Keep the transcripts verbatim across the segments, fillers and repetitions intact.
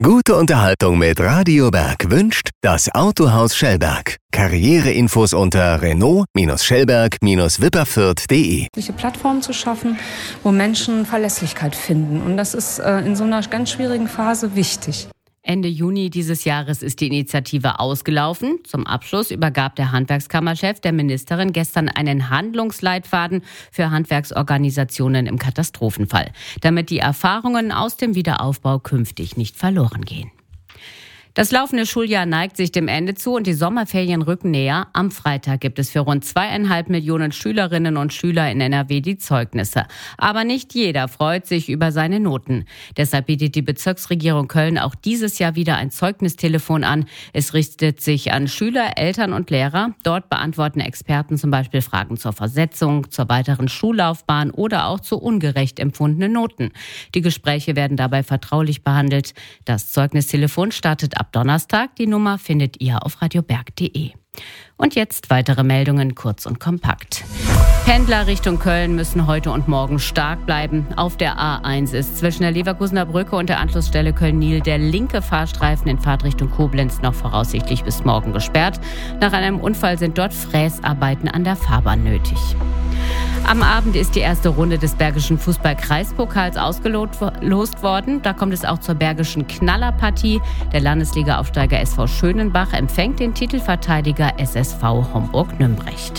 Gute Unterhaltung mit Radio Berg wünscht das Autohaus Schellberg. Karriereinfos unter Renault-Schellberg Wipperfürth punkt de. Eine Plattform zu schaffen, wo Menschen Verlässlichkeit finden. Und das ist äh, in so einer ganz schwierigen Phase wichtig. Ende Juni dieses Jahres ist die Initiative ausgelaufen. Zum Abschluss übergab der Handwerkskammerchef der Ministerin gestern einen Handlungsleitfaden für Handwerksorganisationen im Katastrophenfall, damit die Erfahrungen aus dem Wiederaufbau künftig nicht verloren gehen. Das laufende Schuljahr neigt sich dem Ende zu und die Sommerferien rücken näher. Am Freitag gibt es für rund zweieinhalb Millionen Schülerinnen und Schüler in N R W die Zeugnisse. Aber nicht jeder freut sich über seine Noten. Deshalb bietet die Bezirksregierung Köln auch dieses Jahr wieder ein Zeugnistelefon an. Es richtet sich an Schüler, Eltern und Lehrer. Dort beantworten Experten zum Beispiel Fragen zur Versetzung, zur weiteren Schullaufbahn oder auch zu ungerecht empfundenen Noten. Die Gespräche werden dabei vertraulich behandelt. Das Zeugnistelefon startet ab Donnerstag. Die Nummer findet ihr auf radioberg punkt de. Und jetzt weitere Meldungen kurz und kompakt. Pendler Richtung Köln müssen heute und morgen stark bleiben. Auf der A eins ist zwischen der Leverkusener Brücke und der Anschlussstelle Köln-Niel der linke Fahrstreifen in Fahrtrichtung Koblenz noch voraussichtlich bis morgen gesperrt. Nach einem Unfall sind dort Fräsarbeiten an der Fahrbahn nötig. Am Abend ist die erste Runde des Bergischen Fußball-Kreispokals ausgelost worden. Da kommt es auch zur Bergischen Knallerpartie. Der Landesliga-Aufsteiger S V Schönenbach empfängt den Titelverteidiger S S V Homburg-Nümbrecht.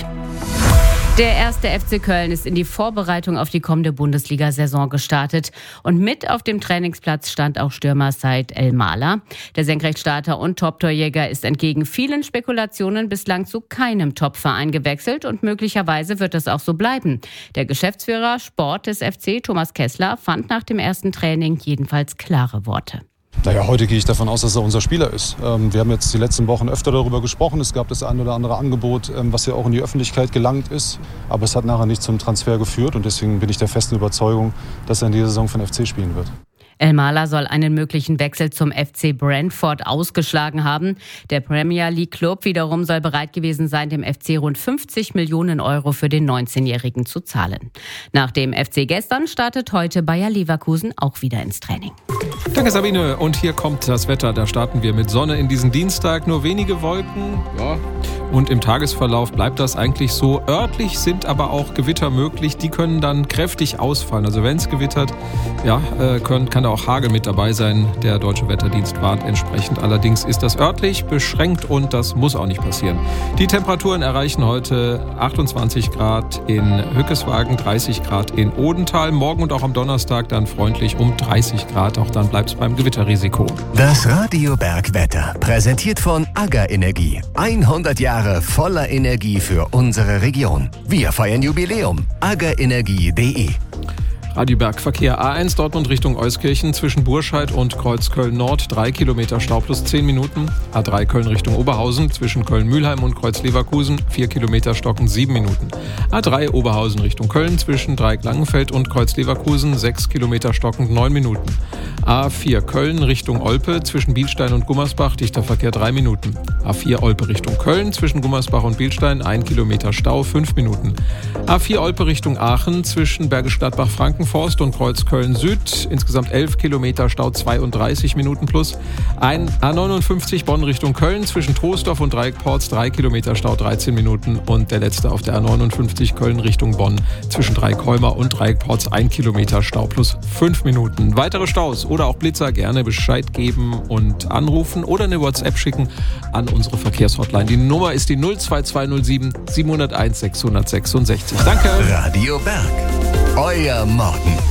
Der erste F C Köln ist in die Vorbereitung auf die kommende Bundesliga-Saison gestartet. Und mit auf dem Trainingsplatz stand auch Stürmer Said El-Mala. Der Senkrechtstarter und Top-Torjäger ist entgegen vielen Spekulationen bislang zu keinem Top-Verein gewechselt und möglicherweise wird es auch so bleiben. Der Geschäftsführer Sport des F C, Thomas Kessler, fand nach dem ersten Training jedenfalls klare Worte. Naja, heute gehe ich davon aus, dass er unser Spieler ist. Ähm, wir haben jetzt die letzten Wochen öfter darüber gesprochen. Es gab das ein oder andere Angebot, ähm, was ja auch in die Öffentlichkeit gelangt ist. Aber es hat nachher nicht zum Transfer geführt. Und deswegen bin ich der festen Überzeugung, dass er in dieser Saison für den F C spielen wird. El-Mala soll einen möglichen Wechsel zum F C Brentford ausgeschlagen haben. Der Premier League Club wiederum soll bereit gewesen sein, dem F C rund fünfzig Millionen Euro für den neunzehnjährigen zu zahlen. Nach dem F C gestern startet heute Bayer Leverkusen auch wieder ins Training. Danke Sabine. Und hier kommt das Wetter. Da starten wir mit Sonne in diesen Dienstag. Nur wenige Wolken. Ja. Und im Tagesverlauf bleibt das eigentlich so. Örtlich sind aber auch Gewitter möglich. Die können dann kräftig ausfallen. Also wenn es gewittert, ja, äh, können, kann auch Hagel mit dabei sein. Der Deutsche Wetterdienst warnt entsprechend. Allerdings ist das örtlich beschränkt und das muss auch nicht passieren. Die Temperaturen erreichen heute achtundzwanzig Grad in Hückeswagen, dreißig Grad in Odenthal. Morgen und auch am Donnerstag dann freundlich um dreißig Grad. Auch dann bleibt es beim Gewitterrisiko. Das Radio Berg Wetter, präsentiert von AGA Energie. hundert Jahre voller Energie für unsere Region. Wir feiern Jubiläum. agaenergie punkt de. Radio Berg Verkehr A eins Dortmund Richtung Euskirchen zwischen Burscheid und Kreuzköln Nord drei Kilometer Stau plus zehn Minuten. A drei Köln Richtung Oberhausen zwischen Köln-Mühlheim und Kreuz-Leverkusen vier Kilometer Stocken sieben Minuten. A drei Oberhausen Richtung Köln zwischen Dreieck-Langenfeld und Kreuz-Leverkusen sechs Kilometer Stocken neun Minuten. A vier Köln Richtung Olpe zwischen Bielstein und Gummersbach dichter Verkehr drei Minuten. A vier Olpe Richtung Köln zwischen Gummersbach und Bielstein ein Kilometer Stau fünf Minuten. A vier Olpe Richtung Aachen zwischen Bergisch Gladbach-Frankenforst und Kreuzköln Süd insgesamt elf Kilometer Stau zweiunddreißig Minuten plus. Ein A neunundfünfzig Bonn Richtung Köln zwischen Troisdorf und Dreieckporz drei Kilometer Stau dreizehn Minuten und der letzte auf der A neunundfünfzig Köln Richtung Bonn zwischen Dreieckholmer und Dreieckporz ein Kilometer Stau plus fünf Minuten. Weitere Staus oder auch Blitzer gerne Bescheid geben und anrufen oder eine WhatsApp schicken an unsere Verkehrshotline. Die Nummer ist die null zwei zwei null sieben sieben null eins sechs sechs sechs. Danke. Radio Berg. Euer Morgen.